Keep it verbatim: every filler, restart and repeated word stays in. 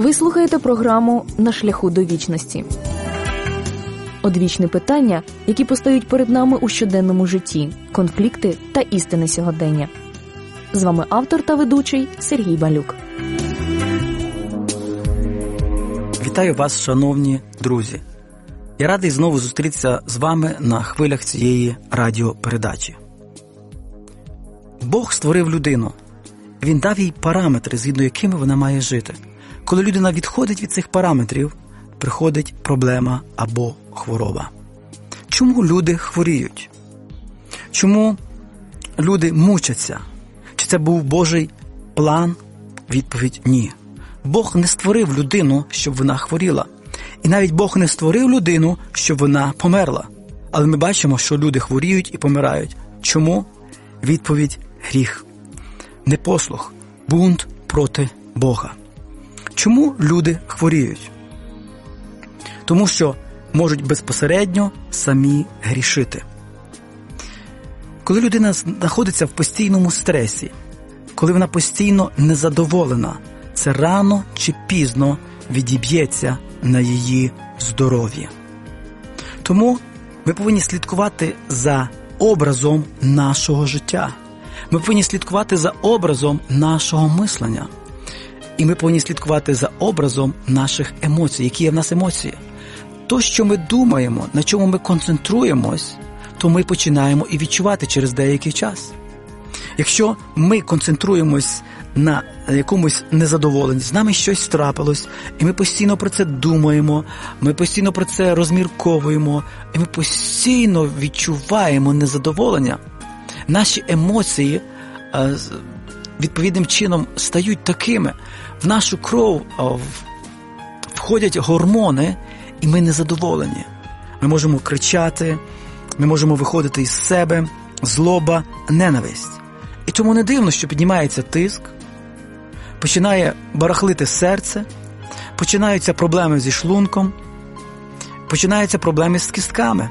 Ви слухаєте програму «На шляху до вічності». Одвічні питання, які постають перед нами у щоденному житті, конфлікти та істини сьогодення. З вами автор та ведучий Сергій Балюк. Вітаю вас, шановні друзі. Я радий знову зустрітися з вами на хвилях цієї радіопередачі. Бог створив людину. Він дав їй параметри, згідно якими вона має жити. Коли людина відходить від цих параметрів, приходить проблема або хвороба. Чому люди хворіють? Чому люди мучаться? Чи це був Божий план? Відповідь – ні. Бог не створив людину, щоб вона хворіла. І навіть Бог не створив людину, щоб вона померла. Але ми бачимо, що люди хворіють і помирають. Чому? Відповідь – гріх. Непослух, бунт проти Бога. Чому люди хворіють? Тому що можуть безпосередньо самі грішити. Коли людина знаходиться в постійному стресі, коли вона постійно незадоволена, це рано чи пізно відіб'ється на її здоров'ї. Тому ми повинні слідкувати за образом нашого життя. Ми повинні слідкувати за образом нашого мислення. І ми повинні слідкувати за образом наших емоцій. Які є в нас емоції? То, що ми думаємо, на чому ми концентруємось, то ми починаємо і відчувати через деякий час. Якщо ми концентруємось на якомусь незадоволенні, з нами щось трапилось, і ми постійно про це думаємо, ми постійно про це розмірковуємо, і ми постійно відчуваємо незадоволення, наші емоції відповідним чином стають такими. В нашу кров входять гормони, і ми незадоволені. Ми можемо кричати, ми можемо виходити із себе, злоба, ненависть. І тому не дивно, що піднімається тиск, починає барахлити серце, починаються проблеми зі шлунком, починаються проблеми з кістками.